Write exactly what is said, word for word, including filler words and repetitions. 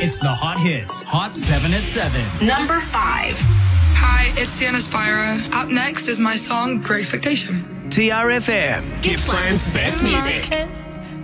It's the Hot Hits, Hot seven at seven. Number five. Hi, it's Sienna Spyro. Up next is my song, Great Expectation. T R F M, Gippsland's best music.